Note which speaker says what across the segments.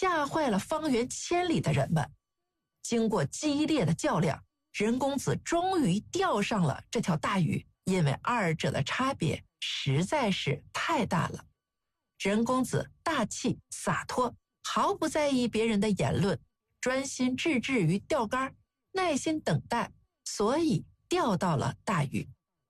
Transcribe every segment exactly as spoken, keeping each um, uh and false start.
Speaker 1: 吓坏了方圆千里的人们。经过激烈的较量，任公子终于钓上了这条大鱼，因为二者的差别实在是太大了。任公子大气洒脱，毫不在意别人的言论，专心致志于钓竿，耐心等待，所以钓到了大鱼。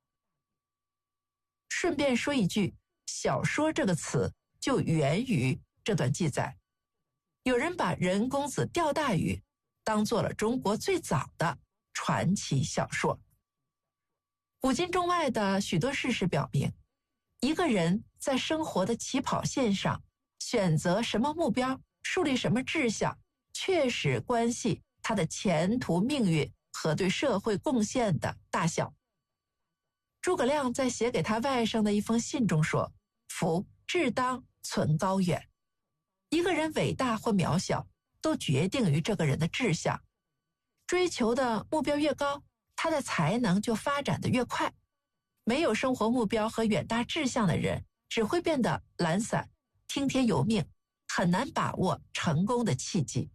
Speaker 1: 顺便说一句，小说这个词就源于这段记载。有人把任公子钓大鱼当做了中国最早的传奇小说。古今中外的许多事实表明，一个人在生活的起跑线上选择什么目标，树立什么志向，确实关系他的前途命运和对社会贡献的大小。诸葛亮在写给他外甥的一封信中说：夫志当存高远。一个人伟大或渺小，都决定于这个人的志向。追求的目标越高，他的才能就发展得越快。没有生活目标和远大志向的人，只会变得懒散、听天由命，很难把握成功的契机。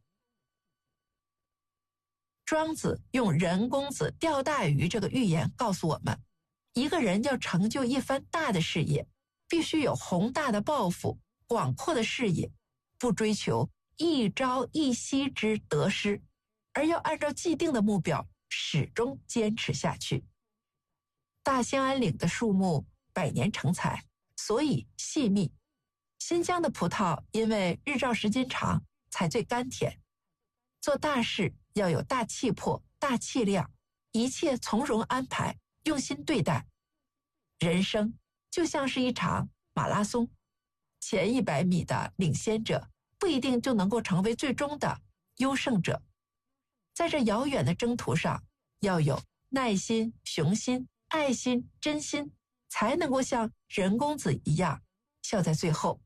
Speaker 1: 庄子用任公子钓大鱼这个寓言告诉我们，一个人要成就一番大的事业，必须有宏大的抱负、广阔的视野，不追求一朝一夕之得失，而要按照既定的目标始终坚持下去。大兴安岭的树木百年成材，所以细密。新疆的葡萄因为日照时间长，才最甘甜。做大事要有大气魄、大气量，一切从容安排，用心对待。人生就像是一场马拉松，前一百米的领先者不一定就能够成为最终的优胜者。在这遥远的征途上，要有耐心、雄心、爱心、真心，才能够像任公子一样笑在最后。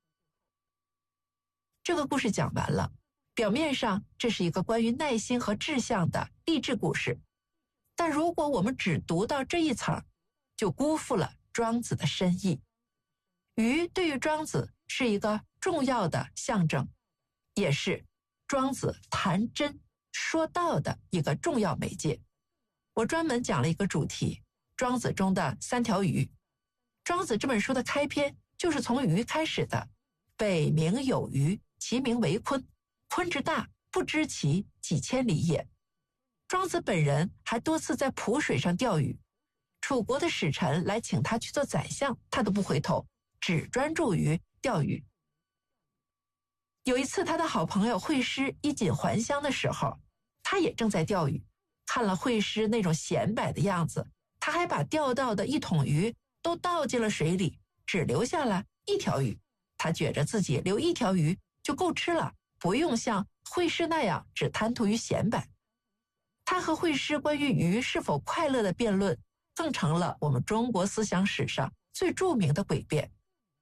Speaker 1: 这个故事讲完了，表面上这是一个关于耐心和志向的励志故事，但如果我们只读到这一层，就辜负了庄子的深意。鱼对于庄子是一个重要的象征，也是庄子谈真说道的一个重要媒介。我专门讲了一个主题，庄子中的三条鱼。庄子这本书的开篇就是从鱼开始的，北冥有鱼，其名为鲲，鲲之大，不知其几千里也。庄子本人还多次在濮水上钓鱼，楚国的使臣来请他去做宰相，他都不回头，只专注于钓鱼。有一次他的好朋友惠施衣锦还乡的时候，他也正在钓鱼，看了惠施那种显摆的样子，他还把钓到的一桶鱼都倒进了水里，只留下了一条鱼。他觉着自己留一条鱼就够吃了，不用像惠施那样只贪图于显摆。他和惠施关于鱼是否快乐的辩论，更成了我们中国思想史上最著名的诡辩。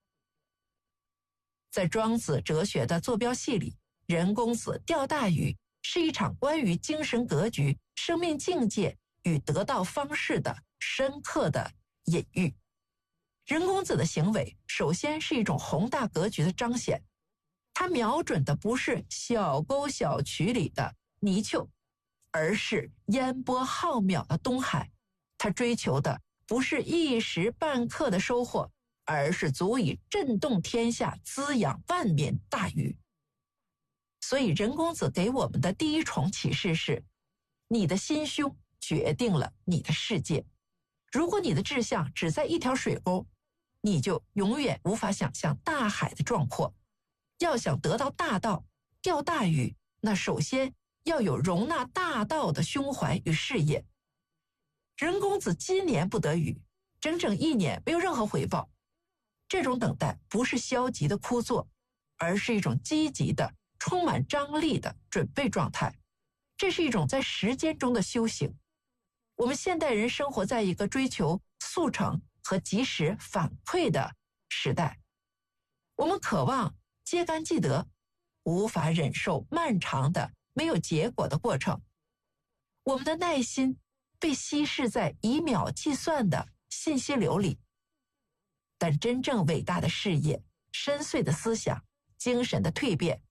Speaker 1: 在庄子哲学的坐标系里，任公子钓大鱼是一场关于精神格局、生命境界与得道方式的深刻的隐喻。任公子的行为首先是一种宏大格局的彰显，他瞄准的不是小沟小渠里的泥鳅，而是烟波浩渺的东海。他追求的不是一时半刻的收获，而是足以震动天下、滋养万民大鱼。所以任公子给我们的第一重启示是，你的心胸决定了你的世界。如果你的志向只在一条水沟，你就永远无法想象大海的壮阔。要想得到大道，钓大鱼，那首先要有容纳大道的胸怀与事业。任公子今年不得鱼，整整一年没有任何回报。这种等待不是消极的枯坐，而是一种积极的、充满张力的准备状态。这是一种在时间中的修行。我们现代人生活在一个追求速成和及时反馈的时代，我们渴望揭竿即得，无法忍受漫长的没有结果的过程。我们的耐心被稀释在以秒计算的信息流里。但真正伟大的事业、深邃的思想、精神的蜕变，